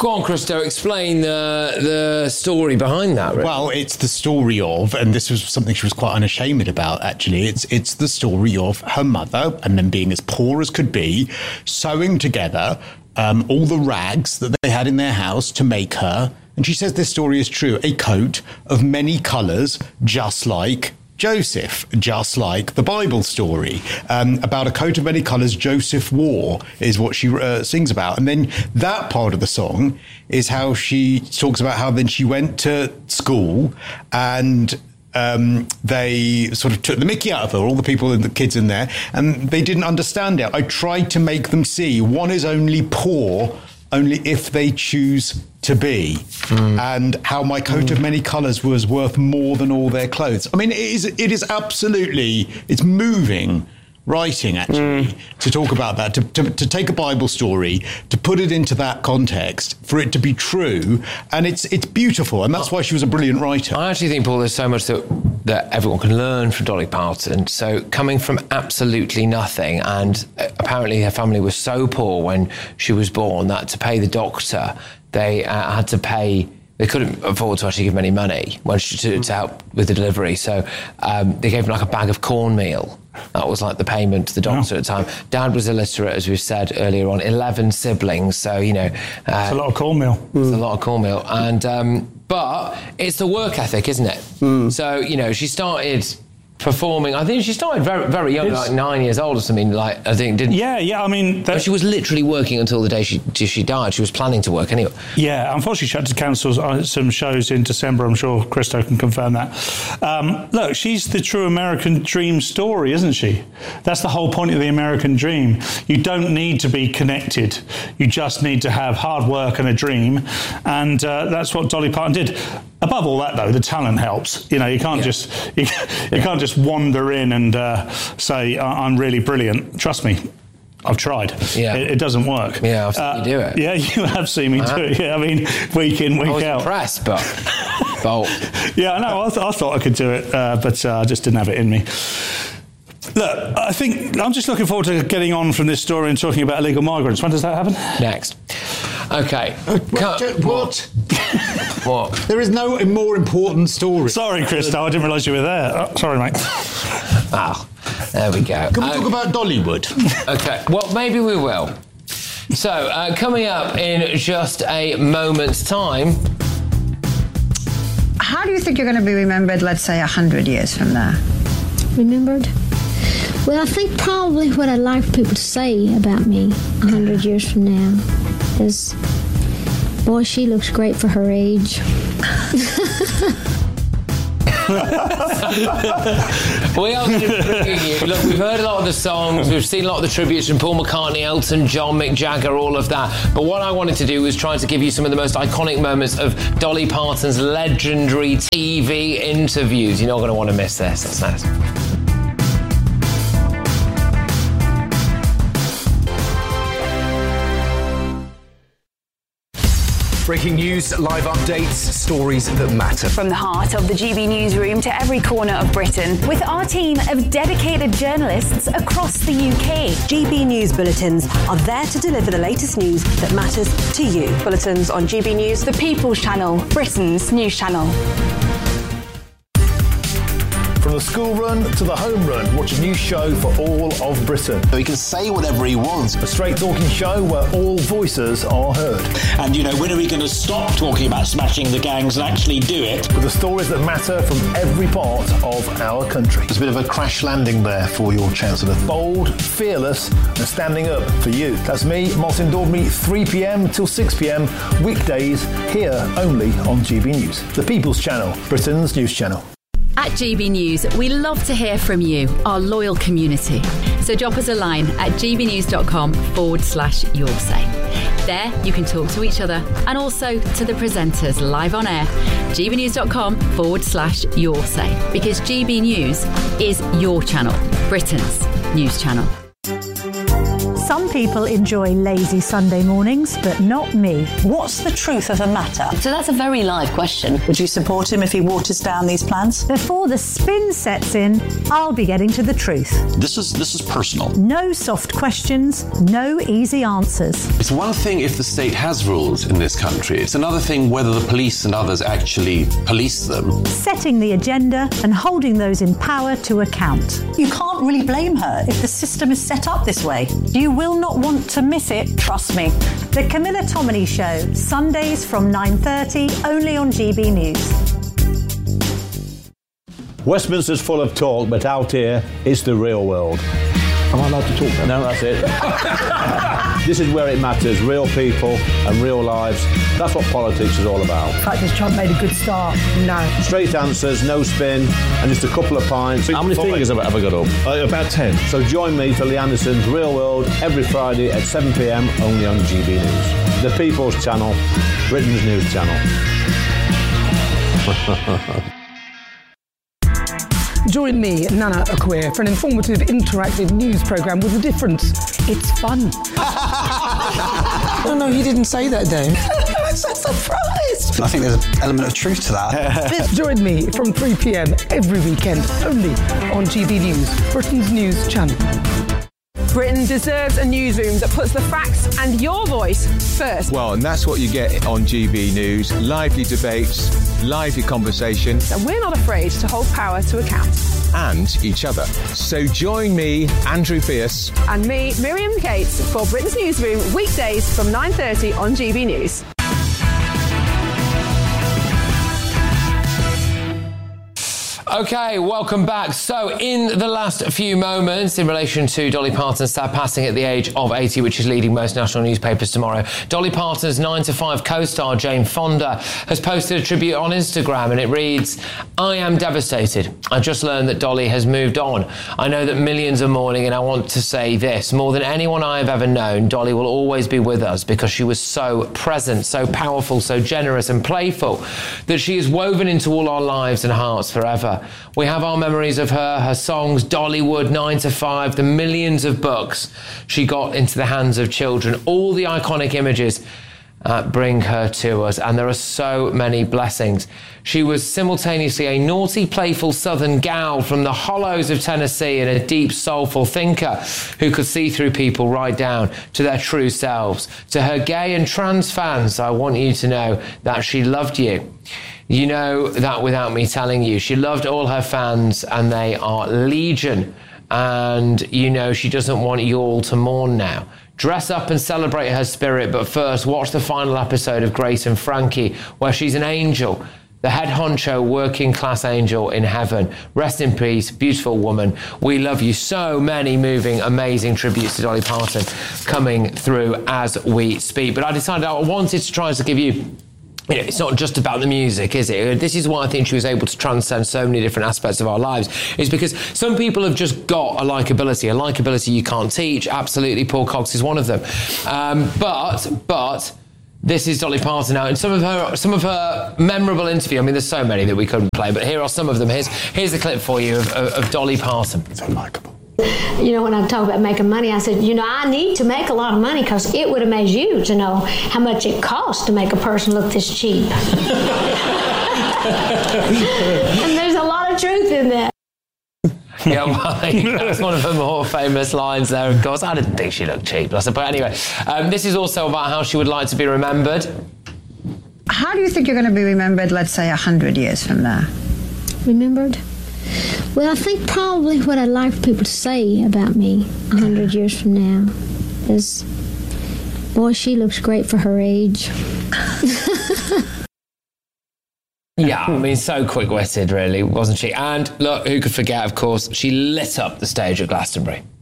Go on, Christo, explain the story behind that. Really. Well, it's the story of, and this was something she was quite unashamed about, actually, it's the story of her mother and them being as poor as could be, sewing together all the rags that they had in their house to make her, and she says this story is true, a coat of many colours, just like Joseph, just like the Bible story. About a coat of many colours Joseph wore is what she sings about. And then that part of the song is how she talks about how then she went to school and they sort of took the mickey out of her, all the people and the kids in there, and they didn't understand it. I tried to make them see one is only poor only if they choose to be, and how my coat of many colours was worth more than all their clothes. I mean, it is absolutely, it's moving writing, actually, to talk about that, to take a Bible story, to put it into that context, for it to be true, and it's beautiful, and that's why she was a brilliant writer. I actually think, Paul, there's so much that everyone can learn from Dolly Parton. So coming from absolutely nothing, and apparently her family was so poor when she was born that to pay the doctor, they had to pay. They couldn't afford to actually give them any money to help with the delivery. So they gave them like a bag of cornmeal. That was like the payment to the doctor at the time. Dad was illiterate, as we've said earlier on, 11 siblings. So, you know. It's a lot of cornmeal. It's a lot of cornmeal. And, but it's the work ethic, isn't it? So, you know, she started performing. I think she started very, very young, like 9 years old or something. Like I think, didn't? Yeah. I mean, but she was literally working until the day she died. She was planning to work anyway. Yeah, unfortunately, she had to cancel some shows in December. I'm sure Christo can confirm that. Look, she's the true American dream story, isn't she? That's the whole point of the American dream. You don't need to be connected. You just need to have hard work and a dream, and that's what Dolly Parton did. Above all that, though, the talent helps. You know, you can't just you can't just wander in and say I'm really brilliant. Trust me, I've tried. Yeah, it doesn't work. Yeah, I've seen you do it. Yeah, you have seen me do it. Yeah, I mean, week in, week out. I was impressed, but yeah, I know. I thought I could do it, but I just didn't have it in me. Look, I think I'm just looking forward to getting on from this story and talking about illegal migrants. When does that happen? Next. Okay. What? What? There is no more important story. Sorry, Christo, I didn't realise you were there. Oh, sorry, mate. There we go. Can we talk about Dollywood? Okay, well, maybe we will. So, coming up in just a moment's time. How do you think you're going to be remembered, let's say, 100 years from now? Remembered? Well, I think probably what I'd like people to say about me 100 years from now is, boy, she looks great for her age. We are going to be bringing you. Look, we've heard a lot of the songs, we've seen a lot of the tributes from Paul McCartney, Elton John, Mick Jagger, all of that. But what I wanted to do was try to give you some of the most iconic moments of Dolly Parton's legendary TV interviews. You're not going to want to miss this. That's nice. Breaking news, live updates, stories that matter. From the heart of the GB newsroom to every corner of Britain, with our team of dedicated journalists across the UK. GB News Bulletins are there to deliver the latest news that matters to you. Bulletins on GB News, the People's Channel, Britain's news channel. From the school run to the home run, watch a new show for all of Britain. So he can say whatever he wants. A straight talking show where all voices are heard. And, you know, when are we going to stop talking about smashing the gangs and actually do it? With the stories that matter from every part of our country. There's a bit of a crash landing there for your Chancellor. Bold, fearless and standing up for you. That's me, Martin Daubney, 3pm till 6pm, weekdays, here only on GB News. The People's Channel, Britain's news channel. At GB News, we love to hear from you, our loyal community. So drop us a line at gbnews.com/yoursay. There you can talk to each other and also to the presenters live on air. gbnews.com/yoursay. Because GB News is your channel, Britain's news channel. Some people enjoy lazy Sunday mornings, but not me. What's the truth of the matter? So that's a very live question. Would you support him if he waters down these plans? Before the spin sets in, I'll be getting to the truth. This is personal. No soft questions, no easy answers. It's one thing if the state has rules in this country. It's another thing whether the police and others actually police them. Setting the agenda and holding those in power to account. You can't really blame her if the system is set up this way. You will not want to miss it, trust me. The Camilla Tominey Show, Sundays from 9:30, only on GB News. Westminster's full of talk, but out here, it's the real world. Am I allowed to talk then? No, that's it. This is where it matters, real people and real lives. That's what politics is all about. In fact, has Trump made a good start? No. Straight answers, no spin, and just a couple of pints. How many fingers have I got up? About 10. So join me for Lee Anderson's Real World every Friday at 7 p.m, only on GB News. The People's Channel, Britain's news channel. Join me, Nana Akua, for an informative, interactive news programme with a difference. It's fun. No, he didn't say that, Dave. I'm so surprised. I think there's an element of truth to that. Join me from 3 p.m. every weekend, only on GB News, Britain's news channel. Britain deserves a newsroom that puts the facts and your voice first. Well, and that's what you get on GB News. Lively debates, lively conversation. And we're not afraid to hold power to account. And each other. So join me, Andrew Pierce. And me, Miriam Cates, for Britain's Newsroom, weekdays from 9:30 on GB News. Okay, welcome back. So, in the last few moments, in relation to Dolly Parton's sad passing at the age of 80, which is leading most national newspapers tomorrow, Dolly Parton's 9 to 5 co-star Jane Fonda has posted a tribute on Instagram, and it reads, "I am devastated. I just learned that Dolly has moved on. I know that millions are mourning, and I want to say this. More than anyone I have ever known, Dolly will always be with us because she was so present, so powerful, so generous and playful that she is woven into all our lives and hearts forever. We have our memories of her, her songs, Dollywood, 9 to 5, the millions of books she got into the hands of children, all the iconic images bring her to us, and there are so many blessings. She was simultaneously a naughty, playful southern gal from the hollows of Tennessee and a deep, soulful thinker who could see through people right down to their true selves. To her gay and trans fans, I want you to know that she loved you. You know that without me telling you. She loved all her fans, and they are legion. And you know she doesn't want you all to mourn now. Dress up and celebrate her spirit, but first watch the final episode of Grace and Frankie, where she's an angel, the head honcho working class angel in heaven. Rest in peace, beautiful woman. We love you." So many moving, amazing tributes to Dolly Parton coming through as we speak. But I decided I wanted to try to give you, it's not just about the music, is it? This is why I think she was able to transcend so many different aspects of our lives, is because some people have just got a likability you can't teach. Absolutely, Paul Cox is one of them. But this is Dolly Parton now, and some of her memorable interview. I mean, there's so many that we couldn't play, but here are some of them. Here's a clip for you of Dolly Parton. It's unlikable. You know, when I talk about making money, I said, I need to make a lot of money because it would amaze you to know how much it costs to make a person look this cheap. And there's a lot of truth in that. Yeah, well, that's one of her more famous lines there, of course. I didn't think she looked cheap. But anyway, this is also about how she would like to be remembered. How do you think you're going to be remembered, let's say, 100 years from now? Remembered? Well, I think probably what I'd like people to say about me 100 years from now is, boy, she looks great for her age. Yeah, I mean, so quick-witted, really, wasn't she? And look, who could forget, of course, she lit up the stage at Glastonbury.